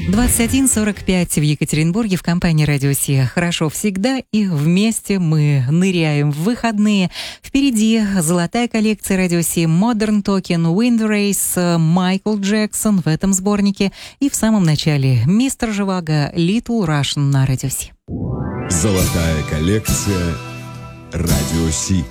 21:45 в Екатеринбурге в компании «Радио Си». Хорошо всегда, и вместе мы ныряем в выходные. Впереди золотая коллекция «Радио Си», Modern Talking, Wind Race, Майкл Джексон в этом сборнике. И в самом начале Мистер Живаго, Little Russian на «Радио Си». Золотая коллекция «Радио Си».